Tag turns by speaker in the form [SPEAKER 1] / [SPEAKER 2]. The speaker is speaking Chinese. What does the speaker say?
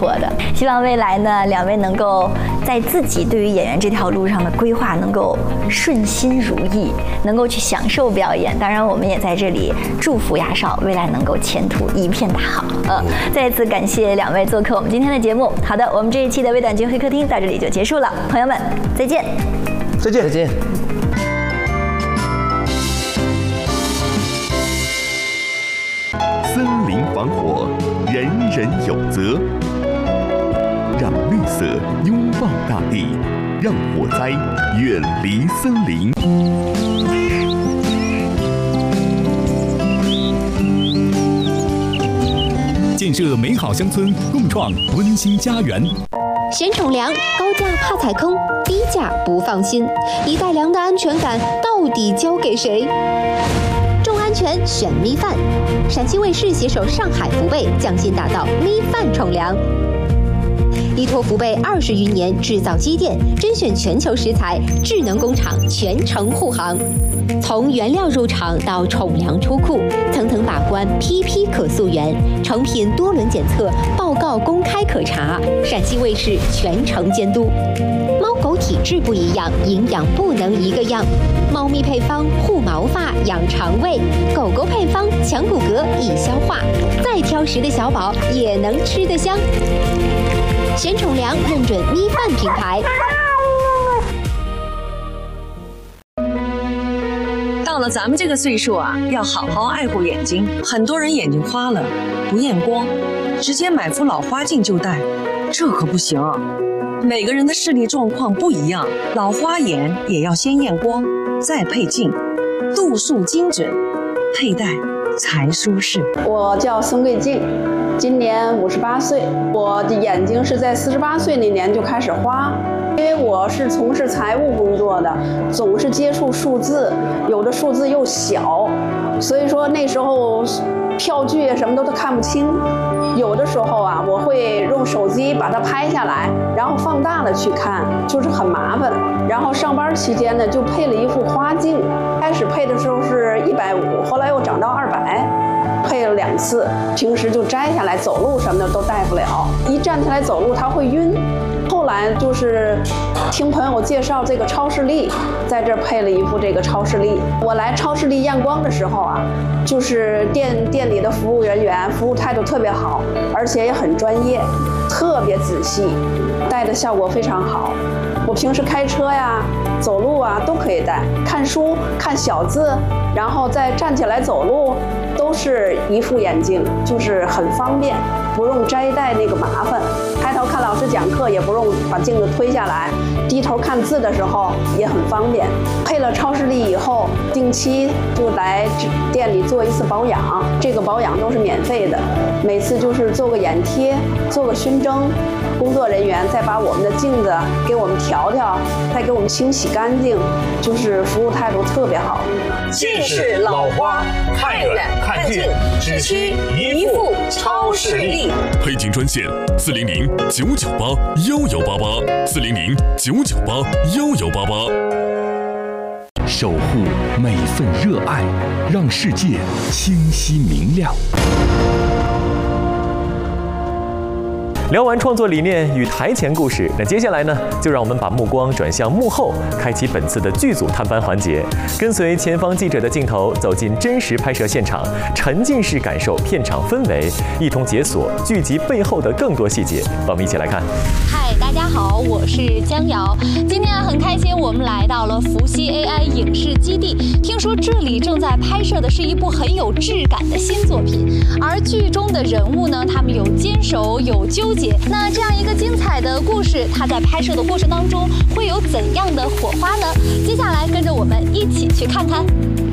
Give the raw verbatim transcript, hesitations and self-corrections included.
[SPEAKER 1] 获的。希望未来呢，两位能够在自己对于演员这条路上的规划能够顺心如意，能够去享受表演。当然，我们也在这里祝福亚少未来能够前途一片大好。呃，再次感谢两位做客我们今天的节目。好的，我们这一期的微短剧会客厅到这里就结束了，朋友们再见。
[SPEAKER 2] 再见，再见。
[SPEAKER 3] 森林防火，人人有责。让绿色拥抱大地，让火灾远离森林。
[SPEAKER 4] 建设美好乡村，共创温馨家园。
[SPEAKER 5] 选宠粮，高价怕踩坑，低价不放心，一袋粮的安全感到底交给谁？重安全选咪饭，陕西卫视携手上海福贝，匠心打造咪饭宠粮。依托福贝二十余年制造积淀，甄选全球食材，智能工厂全程护航。从原料入场到宠粮出库，层层把关，批批可溯源，成品多轮检测，报告公开可查，陕西卫视全程监督。猫狗体质不一样，营养不能一个样。猫咪配方护毛发、养肠胃，狗狗配方强骨骼、易消化。再挑食的小宝也能吃得香。选宠粮认准咪饭品牌。
[SPEAKER 6] 到了咱们这个岁数啊，要好好爱护眼睛。很多人眼睛花了，不验光，直接买副老花镜就戴，这可不行。每个人的视力状况不一样，老花眼也要先验光，再配镜，度数精准，佩戴才舒适。
[SPEAKER 7] 我叫孙桂静，今年五十八岁。我的眼睛是在四十八岁那年就开始花。因为我是从事财务工作的，总是接触数字，有的数字又小，所以说那时候票据什么都都看不清。有的时候啊，我会用手机把它拍下来，然后放大了去看，就是很麻烦。然后上班期间呢，就配了一副花镜，开始配的时候是一百五，后来又涨到二百。配了两次，平时就摘下来走路什么的都戴不了，一站起来走路它会晕。后来就是听朋友介绍这个超视力，在这儿配了一副这个超视力。我来超视力验光的时候啊，就是店店里的服务人员服务态度特别好，而且也很专业，特别仔细，戴的效果非常好。我平时开车呀、走路啊都可以戴，看书、看小字，然后再站起来走路，都是一副眼镜，就是很方便，不用摘戴那个麻烦。抬头看老师讲课也不用把镜子推下来，低头看字的时候也很方便。配了超视力以后，定期就来店里做一次保养，这个保养都是免费的，每次就是做个眼贴，做个熏蒸。工作人员再把我们的镜子给我们调调，再给我们清洗干净，就是服务态度特别好。
[SPEAKER 8] 近视老花，看远看近，只需一副超视力。
[SPEAKER 3] 配镜专线：四零零九九八幺幺八八，四零零九九八幺幺八八。守护每份热爱，让世界清晰明亮。
[SPEAKER 2] 聊完创作理念与台前故事，那接下来呢，就让我们把目光转向幕后，开启本次的剧组探班环节，跟随前方记者的镜头，走进真实拍摄现场，沉浸式感受片场氛围，一同解锁剧集背后的更多细节。让我们一起来看。
[SPEAKER 9] 嗨，大家好，我是江瑶。今天啊，很开心，我们来到了伏羲 A I 影视基地。听说这里正在拍摄的是一部很有质感的新作品，而剧中的人物呢，他们有坚守，有纠结。那这样一个精彩的故事，它在拍摄的过程当中会有怎样的火花呢？接下来跟着我们一起去看看。